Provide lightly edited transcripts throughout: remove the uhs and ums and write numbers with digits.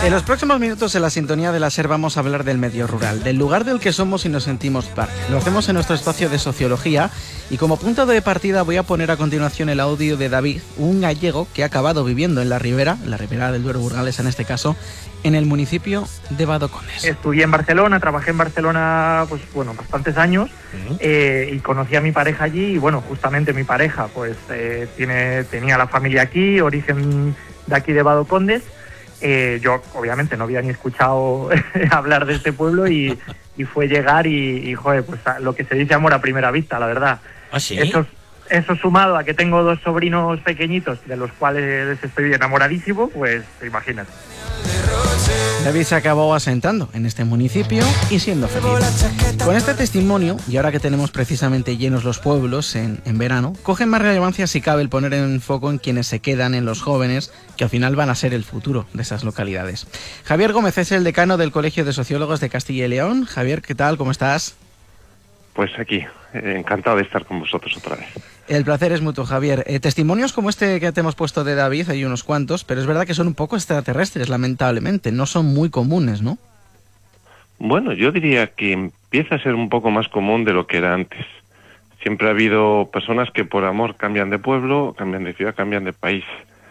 En los próximos minutos en la sintonía de la SER vamos a hablar del medio rural, del lugar del que somos y nos sentimos parte. Lo hacemos en nuestro espacio de sociología y como punto de partida voy a poner a continuación el audio de David, un gallego que ha acabado viviendo en la ribera del Duero Burgales en este caso, en el municipio de Badocondes. Estudié en Barcelona, trabajé en Barcelona bastantes años y conocí a mi pareja allí y justamente mi pareja tenía la familia aquí, origen de aquí de Badocondes. Yo obviamente no había ni escuchado hablar de este pueblo y fue llegar y lo que se dice amor a primera vista, la verdad. ¿Ah, sí? Eso sumado a que tengo 2 sobrinos pequeñitos de los cuales estoy enamoradísimo, pues imagínate. David se acabó asentando en este municipio y siendo feliz. Con este testimonio, y ahora que tenemos precisamente llenos los pueblos en verano, coge más relevancia si cabe el poner en foco en quienes se quedan, en los jóvenes, que al final van a ser el futuro de esas localidades. Javier Gómez es el decano del Colegio de Sociólogos de Castilla y León. Javier, ¿qué tal? ¿Cómo estás? Pues aquí, encantado de estar con vosotros otra vez. El placer es mutuo, Javier. Testimonios como este que te hemos puesto de David, hay unos cuantos, pero es verdad que son un poco extraterrestres, lamentablemente. No son muy comunes, ¿no? Bueno, yo diría que empieza a ser un poco más común de lo que era antes. Siempre ha habido personas que por amor cambian de pueblo, cambian de ciudad, cambian de país.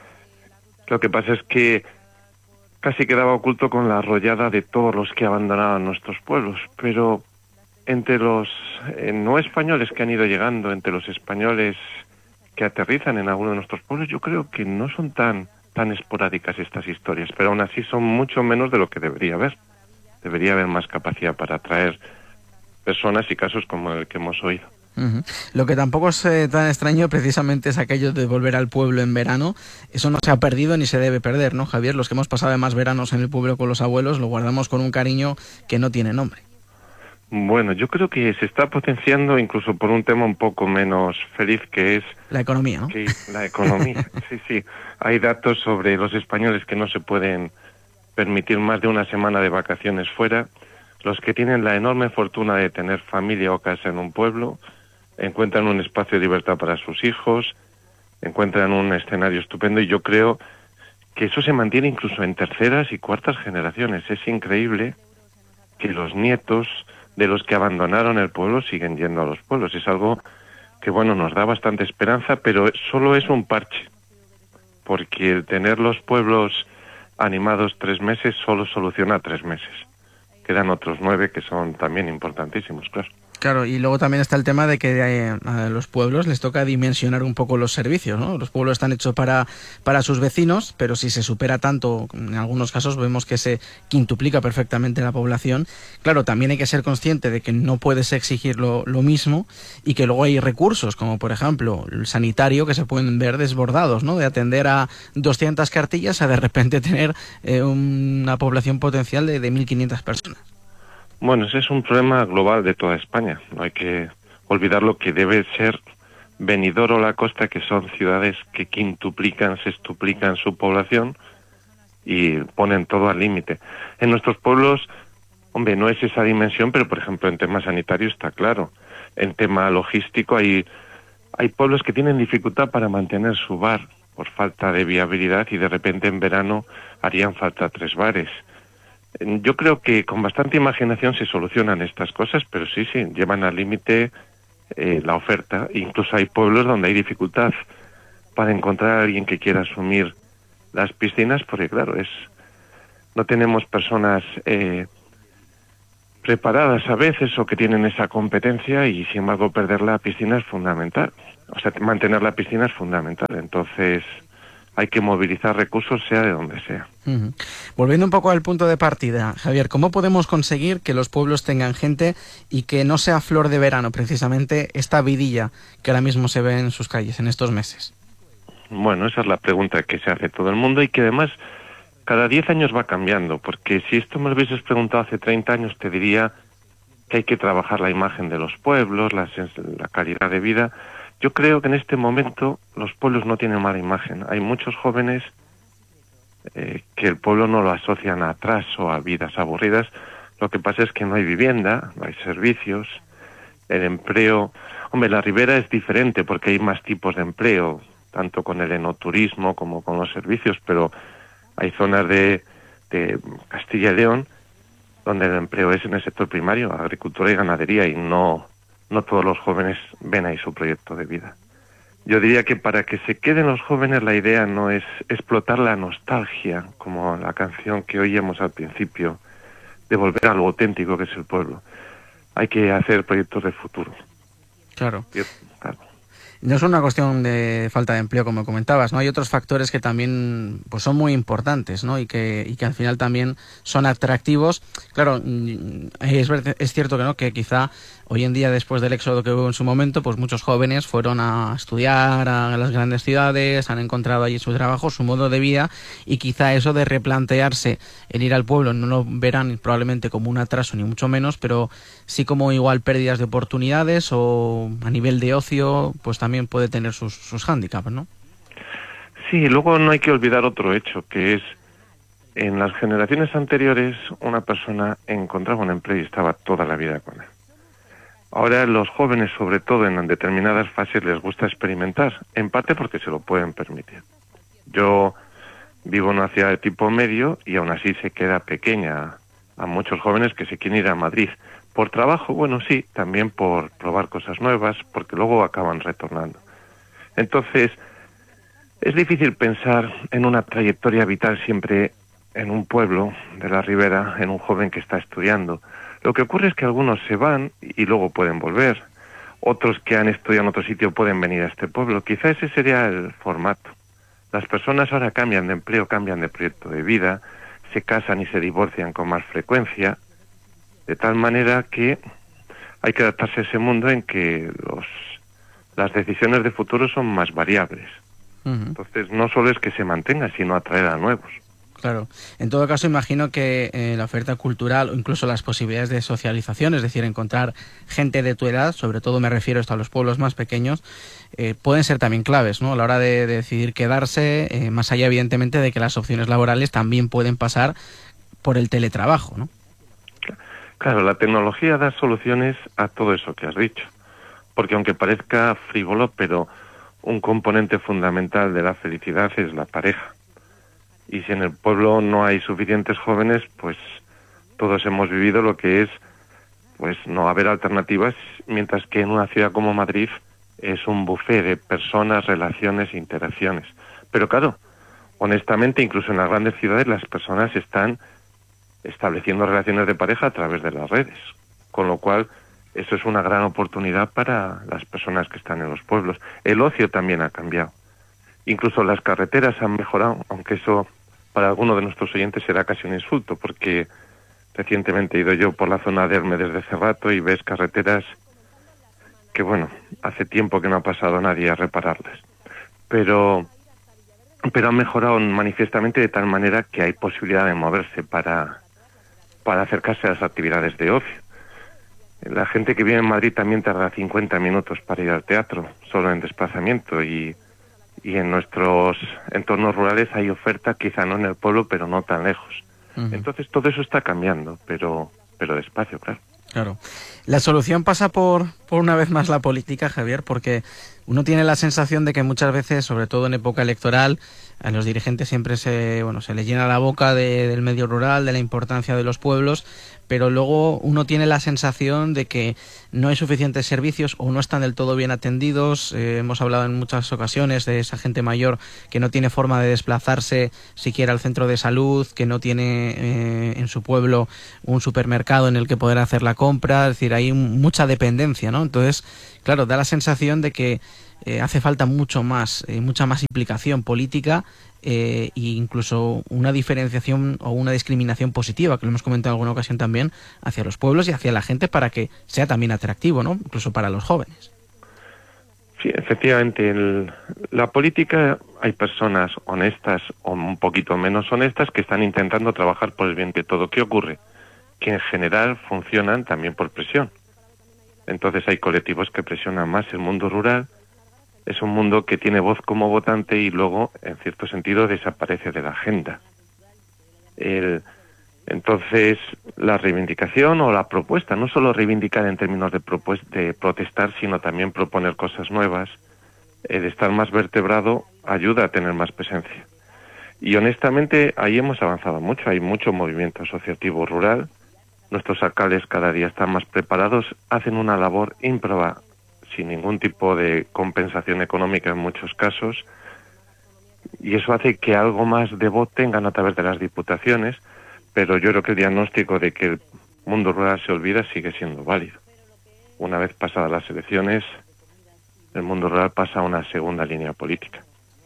Lo que pasa es que casi quedaba oculto con la arrollada de todos los que abandonaban nuestros pueblos, pero entre los no españoles que han ido llegando, entre los españoles que aterrizan en alguno de nuestros pueblos, yo creo que no son tan esporádicas estas historias, pero aún así son mucho menos de lo que debería haber. Debería haber más capacidad para atraer personas y casos como el que hemos oído. Uh-huh. Lo que tampoco es tan extraño precisamente es aquello de volver al pueblo en verano. Eso no se ha perdido ni se debe perder, ¿no, Javier? Los que hemos pasado además veranos en el pueblo con los abuelos lo guardamos con un cariño que no tiene nombre. Bueno, yo creo que se está potenciando incluso por un tema un poco menos feliz, que es la economía, ¿no? La economía, sí. Hay datos sobre los españoles que no se pueden permitir más de una semana de vacaciones fuera. Los que tienen la enorme fortuna de tener familia o casa en un pueblo encuentran un espacio de libertad para sus hijos, encuentran un escenario estupendo y yo creo que eso se mantiene incluso en terceras y cuartas generaciones. Es increíble que los nietos de los que abandonaron el pueblo siguen yendo a los pueblos. Es algo que, nos da bastante esperanza, pero solo es un parche, porque el tener los pueblos animados 3 meses solo soluciona 3 meses. Quedan otros 9 que son también importantísimos, claro. Claro, y luego también está el tema de que a los pueblos les toca dimensionar un poco los servicios, ¿no? Los pueblos están hechos para sus vecinos, pero si se supera tanto, en algunos casos vemos que se quintuplica perfectamente la población. Claro, también hay que ser consciente de que no puedes exigir lo mismo y que luego hay recursos, como por ejemplo el sanitario, que se pueden ver desbordados, ¿no? De atender a 200 cartillas a de repente tener una población potencial de 1.500 personas. Bueno, ese es un problema global de toda España. No hay que olvidar lo que debe ser Benidorm o La Costa, que son ciudades que quintuplican, sextuplican su población y ponen todo al límite. En nuestros pueblos, no es esa dimensión, pero por ejemplo en tema sanitario está claro. En tema logístico hay pueblos que tienen dificultad para mantener su bar por falta de viabilidad y de repente en verano harían falta 3 bares. Yo creo que con bastante imaginación se solucionan estas cosas, pero sí, llevan al límite la oferta. Incluso hay pueblos donde hay dificultad para encontrar a alguien que quiera asumir las piscinas, porque claro, no tenemos personas preparadas a veces o que tienen esa competencia y sin embargo perder la piscina es fundamental. O sea, mantener la piscina es fundamental. Entonces hay que movilizar recursos sea de donde sea. Uh-huh. Volviendo un poco al punto de partida, Javier, ¿cómo podemos conseguir que los pueblos tengan gente y que no sea flor de verano precisamente esta vidilla que ahora mismo se ve en sus calles en estos meses? Bueno, esa es la pregunta que se hace todo el mundo y que además cada 10 años va cambiando, porque si esto me lo hubieses preguntado hace 30 años te diría que hay que trabajar la imagen de los pueblos, la calidad de vida. Yo creo que en este momento los pueblos no tienen mala imagen. Hay muchos jóvenes que el pueblo no lo asocian a atrás o a vidas aburridas. Lo que pasa es que no hay vivienda, no hay servicios, el empleo. La ribera es diferente porque hay más tipos de empleo, tanto con el enoturismo como con los servicios, pero hay zonas de de Castilla y León, donde el empleo es en el sector primario, agricultura y ganadería, y no todos los jóvenes ven ahí su proyecto de vida. Yo diría que para que se queden los jóvenes la idea no es explotar la nostalgia, como la canción que oíamos al principio, de volver a lo auténtico que es el pueblo. Hay que hacer proyectos de futuro. Claro. Claro. No es una cuestión de falta de empleo, como comentabas, ¿no? Hay otros factores que también pues son muy importantes, ¿no? Y que al final también son atractivos. Claro, es cierto que no, que quizá hoy en día, después del éxodo que hubo en su momento, pues muchos jóvenes fueron a estudiar a las grandes ciudades, han encontrado allí su trabajo, su modo de vida, y quizá eso de replantearse el ir al pueblo no lo verán probablemente como un atraso, ni mucho menos, pero sí como igual pérdidas de oportunidades, o a nivel de ocio, pues también puede tener sus hándicaps, ¿no? Sí, luego no hay que olvidar otro hecho, que es, en las generaciones anteriores, una persona encontraba un empleo y estaba toda la vida con él. Ahora los jóvenes, sobre todo en determinadas fases, les gusta experimentar, en parte porque se lo pueden permitir. Yo vivo en una ciudad de tipo medio y aún así se queda pequeña a muchos jóvenes que se quieren ir a Madrid. Por trabajo, bueno, sí, también por probar cosas nuevas, porque luego acaban retornando. Entonces, es difícil pensar en una trayectoria vital siempre en un pueblo de la Ribera, en un joven que está estudiando. Lo que ocurre es que algunos se van y luego pueden volver. Otros que han estudiado en otro sitio pueden venir a este pueblo. Quizá ese sería el formato. Las personas ahora cambian de empleo, cambian de proyecto de vida, se casan y se divorcian con más frecuencia, de tal manera que hay que adaptarse a ese mundo en que las decisiones de futuro son más variables. Entonces, no solo es que se mantenga, sino atraer a nuevos. Claro. En todo caso, imagino que la oferta cultural o incluso las posibilidades de socialización, es decir, encontrar gente de tu edad, sobre todo me refiero a los pueblos más pequeños, pueden ser también claves, ¿no? A la hora de decidir quedarse, más allá, evidentemente, de que las opciones laborales también pueden pasar por el teletrabajo, ¿no? Claro, la tecnología da soluciones a todo eso que has dicho, porque aunque parezca frívolo, pero un componente fundamental de la felicidad es la pareja. Y si en el pueblo no hay suficientes jóvenes, pues todos hemos vivido lo que es pues no haber alternativas, mientras que en una ciudad como Madrid es un buffet de personas, relaciones e interacciones. Pero claro, honestamente, incluso en las grandes ciudades las personas están estableciendo relaciones de pareja a través de las redes, con lo cual eso es una gran oportunidad para las personas que están en los pueblos. El ocio también ha cambiado. Incluso las carreteras han mejorado, aunque eso para algunos de nuestros oyentes será casi un insulto, porque recientemente he ido yo por la zona de Herme desde hace rato y ves carreteras que, bueno, hace tiempo que no ha pasado nadie a repararlas. Pero han mejorado manifiestamente de tal manera que hay posibilidad de moverse para acercarse a las actividades de ocio. La gente que vive en Madrid también tarda 50 minutos para ir al teatro, solo en desplazamiento, y en nuestros entornos rurales hay oferta, quizá no en el pueblo, pero no tan lejos. Entonces todo eso está cambiando, pero despacio, claro. Claro. La solución pasa por una vez más la política, Javier, porque uno tiene la sensación de que muchas veces, sobre todo en época electoral, a los dirigentes siempre se les llena la boca del medio rural, de la importancia de los pueblos, pero luego uno tiene la sensación de que no hay suficientes servicios o no están del todo bien atendidos. Hemos hablado en muchas ocasiones de esa gente mayor que no tiene forma de desplazarse siquiera al centro de salud, que no tiene en su pueblo un supermercado en el que poder hacer la compra. Es decir, hay mucha dependencia, ¿no? Entonces, claro, da la sensación de que hace falta mucha más implicación política e incluso una diferenciación o una discriminación positiva, que lo hemos comentado en alguna ocasión también, hacia los pueblos y hacia la gente, para que sea también atractivo, ¿no? Incluso para los jóvenes. Sí, efectivamente, la política, hay personas honestas o un poquito menos honestas que están intentando trabajar por el bien de todo. ¿Qué ocurre? Que en general funcionan también por presión. Entonces hay colectivos que presionan más. El mundo rural es un mundo que tiene voz como votante y luego, en cierto sentido, desaparece de la agenda. Entonces, la reivindicación o la propuesta, no solo reivindicar en términos de protestar, sino también proponer cosas nuevas, de estar más vertebrado, ayuda a tener más presencia. Y honestamente ahí hemos avanzado mucho, hay mucho movimiento asociativo rural, nuestros alcaldes cada día están más preparados, hacen una labor ímproba, sin ningún tipo de compensación económica en muchos casos, y eso hace que algo más de voz tengan a través de las diputaciones, pero yo creo que el diagnóstico de que el mundo rural se olvida sigue siendo válido. Una vez pasadas las elecciones, el mundo rural pasa a una segunda línea política.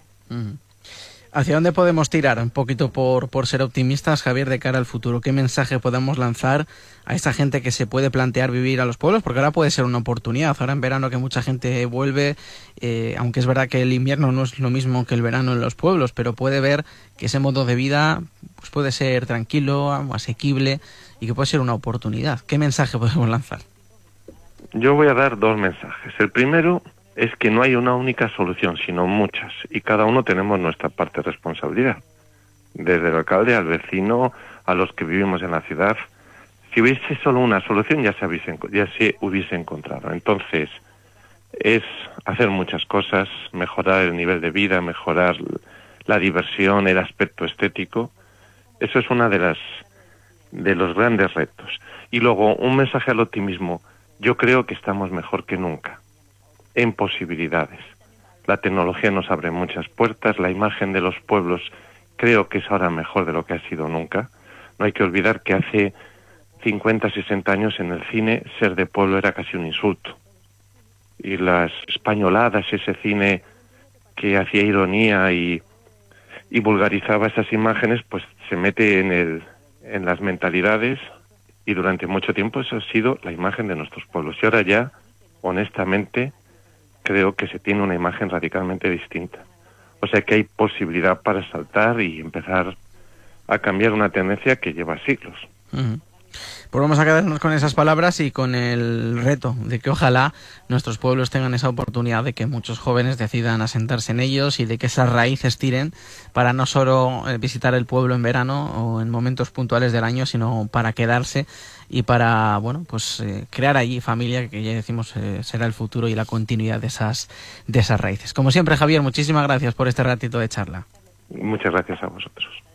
¿Hacia dónde podemos tirar? Un poquito por ser optimistas, Javier, de cara al futuro. ¿Qué mensaje podemos lanzar a esa gente que se puede plantear vivir a los pueblos? Porque ahora puede ser una oportunidad. Ahora en verano que mucha gente vuelve, aunque es verdad que el invierno no es lo mismo que el verano en los pueblos, pero puede ver que ese modo de vida pues puede ser tranquilo, asequible y que puede ser una oportunidad. ¿Qué mensaje podemos lanzar? Yo voy a dar dos mensajes. El primero es que no hay una única solución, sino muchas, y cada uno tenemos nuestra parte de responsabilidad. Desde el alcalde al vecino, a los que vivimos en la ciudad. Si hubiese solo una solución ya se hubiese encontrado. Entonces, es hacer muchas cosas, mejorar el nivel de vida, mejorar la diversión, el aspecto estético. Eso es una de los grandes retos. Y luego, un mensaje al optimismo. Yo creo que estamos mejor que nunca en posibilidades. La tecnología nos abre muchas puertas, la imagen de los pueblos creo que es ahora mejor de lo que ha sido nunca. No hay que olvidar que hace 50, 60 años en el cine ser de pueblo era casi un insulto. Y las españoladas, ese cine que hacía ironía y vulgarizaba esas imágenes, pues se mete en las mentalidades, y durante mucho tiempo eso ha sido la imagen de nuestros pueblos. Y ahora ya, honestamente, creo que se tiene una imagen radicalmente distinta. O sea que hay posibilidad para saltar y empezar a cambiar una tendencia que lleva siglos. Pues vamos a quedarnos con esas palabras y con el reto de que ojalá nuestros pueblos tengan esa oportunidad de que muchos jóvenes decidan asentarse en ellos y de que esas raíces tiren para no solo visitar el pueblo en verano o en momentos puntuales del año, sino para quedarse y para, bueno, pues crear allí familia, que ya decimos será el futuro y la continuidad de esas raíces. Como siempre, Javier, muchísimas gracias por este ratito de charla. Muchas gracias a vosotros.